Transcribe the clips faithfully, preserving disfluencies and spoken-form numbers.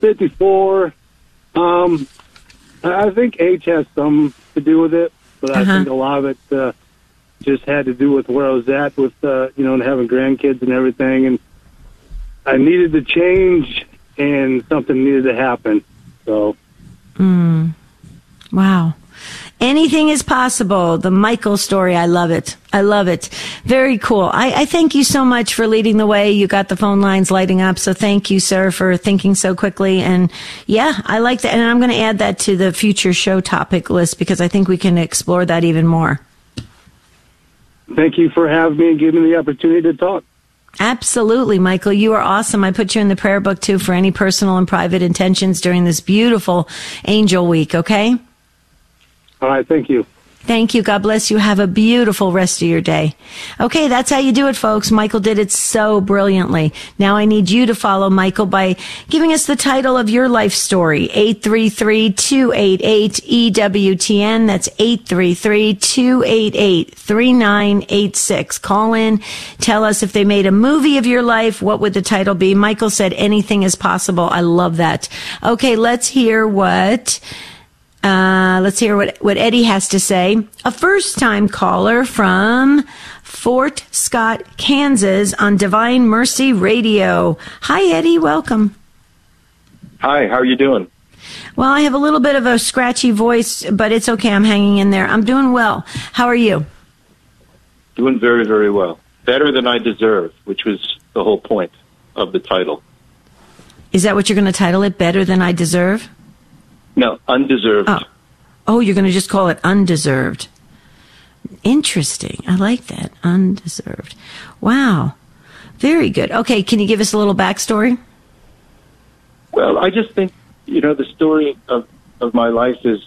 fifty-four. Um, I think age has something to do with it, but I Uh-huh. think a lot of it uh, just had to do with where I was at with, uh, you know, and having grandkids and everything. And I needed to change, and something needed to happen. So, Mm. Wow. Anything is possible. The Michael story. I love it. I love it. Very cool. I, I thank you so much for leading the way. You got the phone lines lighting up. So thank you, sir, for thinking so quickly. And yeah, I like that. And I'm going to add that to the future show topic list because I think we can explore that even more. thank you for having me and giving me the opportunity to talk. Absolutely, Michael. You are awesome. I put you in the prayer book, too, for any personal and private intentions during this beautiful Angel Week, okay? All right, thank you. Thank you. God bless you. Have a beautiful rest of your day. Okay, that's how you do it, folks. Michael did it so brilliantly. Now I need you to follow Michael by giving us the title of your life story. eight three three, two eight eight, E W T N. That's eight three three, two eight eight, three nine eight six. Call in. Tell us if they made a movie of your life. What would the title be? Michael said anything is possible. I love that. Okay, let's hear what... Uh, let's hear what, what Eddie has to say. A first-time caller from Fort Scott, Kansas on Divine Mercy Radio. Hi, Eddie. Welcome. Hi, how are you doing? Well, I have a little bit of a scratchy voice, but it's okay. I'm hanging in there. I'm doing well. How are you? Doing very, very well. Better than I deserve, which was the whole point of the title. Is that what you're going to title it? Better Than I Deserve? No, undeserved. Oh, oh you're going to just call it Undeserved. Interesting. I like that. Undeserved. Wow. Very good. Okay, can you give us a little backstory? Well, I just think, you know, the story of, of my life is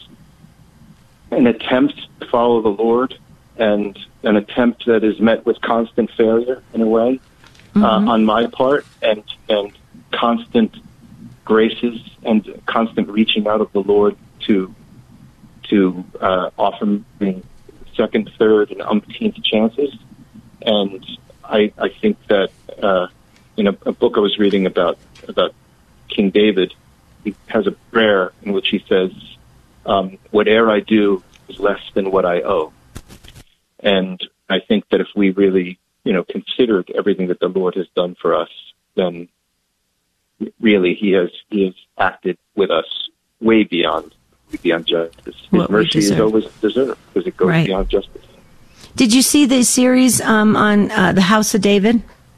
an attempt to follow the Lord and an attempt that is met with constant failure in a way Mm-hmm. uh, on my part and and constant graces and constant reaching out of the Lord to to uh, offer me second, third, and umpteenth chances. And I, I think that uh, in a, a book I was reading about about King David, he has a prayer in which he says, um, "Whate'er I do is less than what I owe." And I think that if we really, you know, considered everything that the Lord has done for us, then really, he has he has acted with us way beyond beyond justice. His What we mercy is deserve. always deserved because it goes Right. beyond justice. Did you see the series um, on uh, the House of David?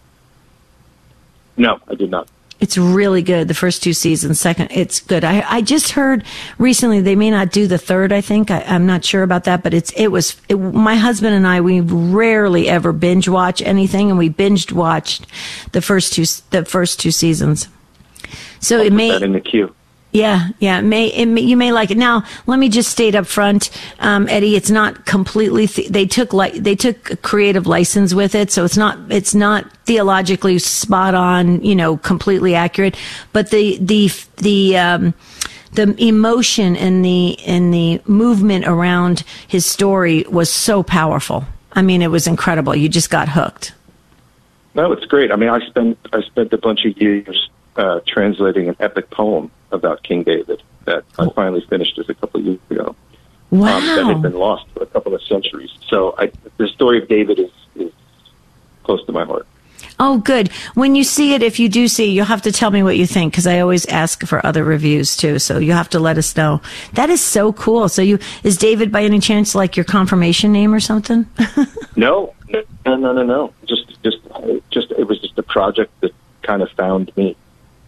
No, I did not. It's really good. The first two seasons, second, it's good. I, I just heard recently they may not do the third. I think I, I'm not sure about that, but it's it was it, my husband and I. We rarely ever binge watch anything, and we binged watched the first two the first two seasons. So I'll it put may that in the queue. Yeah, yeah. It may, it may you may like it. Now, let me just state up front, um, Eddie. It's not completely. Th- they took like they took a creative license with it, so it's not. It's not theologically spot on. You know, completely accurate. But the the the um, the emotion and the and the movement around his story was so powerful. I mean, it was incredible. You just got hooked. No, it's great. I mean, I spent I spent a bunch of years uh, translating an epic poem about King David that I finally finished just a couple of years ago. Wow. Um, that had been lost for a couple of centuries. So I, the story of David is, is close to my heart. Oh, good. When you see it, if you do see it, you'll have to tell me what you think, because I always ask for other reviews too. So you have to let us know. That is so cool. So you is David by any chance like your confirmation name or something? No, no, no, no, no. Just, just, just. It was just a project that kind of found me.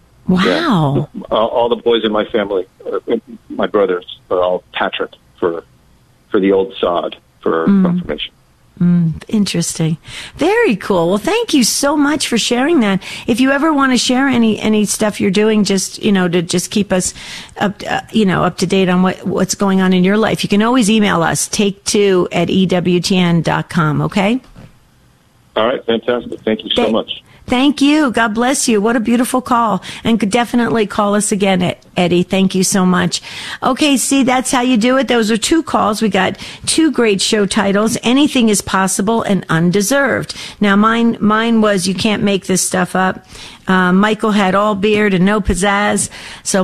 Wow. Yeah. All, all the boys in my family, uh, my brothers, are all Patrick for for the old sod for Mm. confirmation. Mm, interesting. Very cool. Well, thank you so much for sharing that. If you ever want to share any any stuff you're doing, just you know, to just keep us up, uh, you know, up to date on what what's going on in your life, you can always email us take two at E W T N dot com. Okay. All right, fantastic. Thank you so Th- much. Thank you. God bless you. What a beautiful call. And could definitely call us again, Eddie. Thank you so much. Okay, see, that's how you do it. Those are two calls. We got two great show titles. Anything is Possible and Undeserved. Now, mine, mine was You Can't Make This Stuff Up. Uh, Michael had all beard and no pizzazz. So